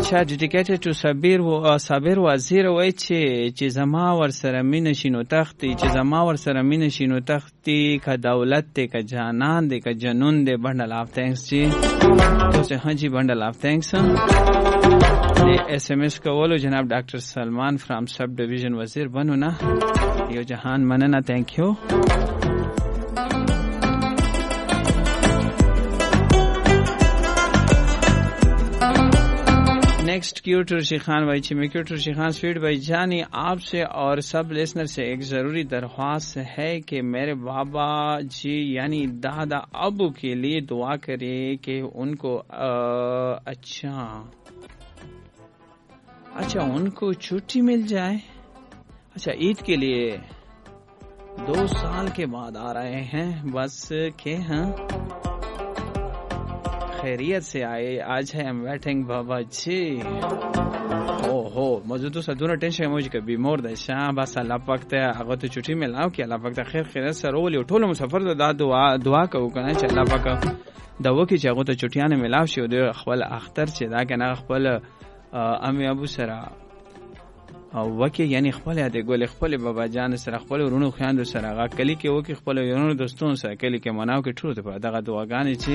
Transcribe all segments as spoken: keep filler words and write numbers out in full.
अच्छा dedicated to सबیر و صابر وزیر وای چې چې زما ور سره مين شینو تختی چې زما ور سره مين شینو تختی ک دولت ته ک جانان دې ک جنون دې بندل اف تھینکس جی تو سے ہاں جی بندل اف تھینکس دې ایس ایم ایس کولو جناب doctor Salman from sub division وزیر بنو نا یو جهان مننه تھینک یو. नेक्स्ट क्यूट ऋषि खान भाई में क्यूट ऋषि खान स्वीट भाई जानी आपसे और सब लिसनर से एक जरूरी दरख्वास्त है कि मेरे बाबा जी यानी दादा अबू के लिए दुआ करें कि उनको आ, अच्छा अच्छा उनको छुट्टी मिल जाए. अच्छा ईद के लिए दो साल के बाद आ रहे हैं बस के हाँ खैरियत से आए आज है एम वेटिंग बाबा जी. हो हो मौजूद तो सदूर टेंशन मुझे कभी मोर दशा बस अल्लाह पाक ته هغه ته چټي ملاو کې الله پاک ته خیر خیر سره ولې ټول مسافر ته دعا دعا کوو کنه چې الله پاک دا وکي چې هغه ته چټیانه ملاو شي او د خپل اختر چې دا کنه خپل امي ابو سره او وکي یعنی خپل د ګول خپل بابا جان سره خپل ورونو خیاندو سره هغه کلی کې وکي خپل ورونو دوستون سره کلی کې مناو کې ټول ته دغه دعاګانې چې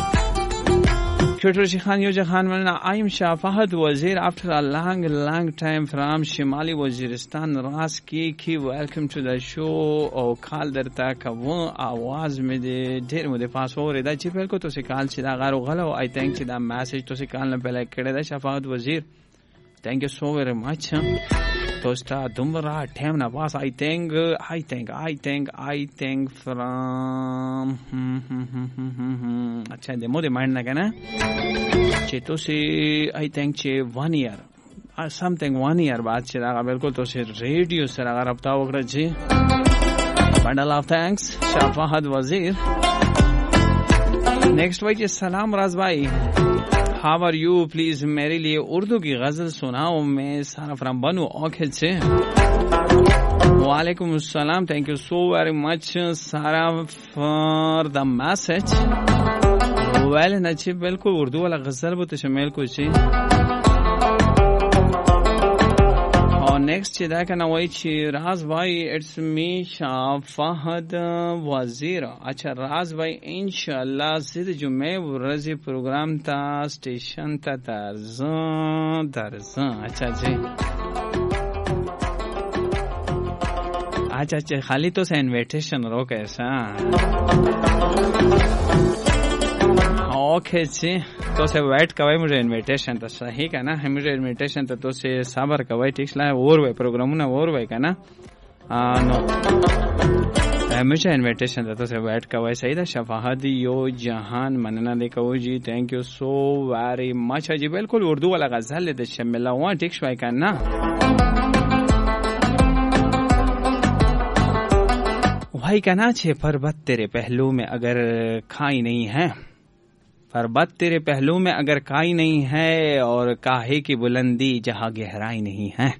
Kyoto Khan Yoja Khan Manana, I am Shah Fahad Wazir after a long, long time from Shimali Waziristan. Raski ki welcome to the show. और काल दरता का वो आवाज में दे ढेर मुझे पास हो रहा है चिपल को तो से काल चिदा गारो गलो I think चिदा मैसेज तो से काल ने पहले केड़े दा शफाअत वजीर. Thank you so very much. तो स्टा दुमरा टाइम ना पास I think I think I think I think from अच्छा दे मोदे माइंड ना कहना चे तो से I think चे one year something one year बाद चे लगा बिल्कुल तो से रेडियो से लगा रब्ता वगैरह जी bundle of thanks शफाअत वजीर. नेक्स्ट भाई जी सलाम राज भाई हाउ आर यू प्लीज मेरे लिए उर्दू की गजल सुनाओ. मैं सारा फ्रॉम बनू ऑखिल से. वालेकुम अस्सलाम thank you so very much सारा फॉर द मैसेज. वेल नची बिल्कुल उर्दू वाला गजल वो तो शमेल को ची और नेक्स्ट चिदा का ना वही ची राज भाई इट्स मी शाह फहद वजीर. अच्छा राज भाई इंशाल्लाह जिद जुमे रजी प्रोग्राम था स्टेशन था दर्जन दर्जन. अच्छा जी अच्छा अच्छा खाली तो से इन्विटेशन रो कैसा ओके जी तो से वेट कवाई मुझे इन्विटेशन तो सही का ना मुझे इन्विटेशन तो तो से साबर कवाई ठीक ला और वे प्रोग्राम ना और वे का ना नो मुझे इन्विटेशन तो तो से वेट कवाई सही था. शफाअत यो जहान मनना देखो जी thank you so very much. जी बिल्कुल उर्दू वाला गजल ले शमिला हुआ ठीक शवाई का ना भाई का ना छे पर्वत तेरे पहलू में अगर खाई नहीं है पर्वत तेरे पहलू में अगर काई नहीं है और काहे की बुलंदी जहां गहराई नहीं है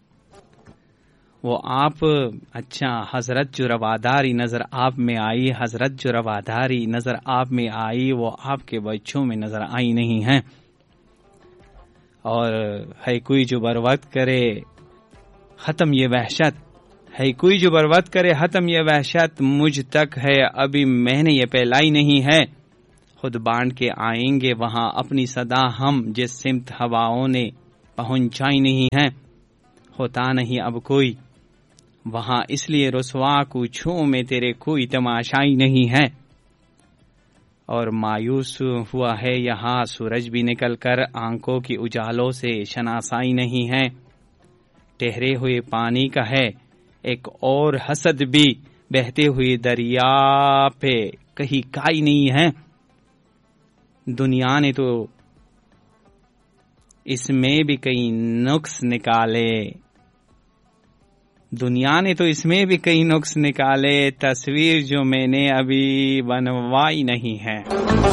वो आप. अच्छा हजरत जो रवादारी नजर आप में आई हजरत जो रवादारी नजर आप में आई वो आपके बच्चों में नजर आई नहीं है. और है कोई जो बर्बाद करे खत्म ये वहशत है कोई जो बर्बाद करे खत्म ये वहशत मुझ तक है अभी मैंने ये पहलाई नहीं है. खुद बांट के आएंगे वहां अपनी सदा हम जिस सिमत हवाओं ने पहुंचाई नहीं है. होता नहीं अब कोई वहां इसलिए रुसवा कुछों में तेरे कोई तमाशाई नहीं है. और मायूस हुआ है यहाँ सूरज भी निकल कर आंखों की उजालों से शनासाई नहीं है. ठहरे हुए पानी का है एक और हसद भी बहते हुए दरिया पे कहीं काई नहीं है. दुनिया ने तो इसमें भी कई नुक्स निकाले दुनिया ने तो इसमें भी कई नुक्स निकाले तस्वीर जो मैंने अभी बनवाई नहीं है.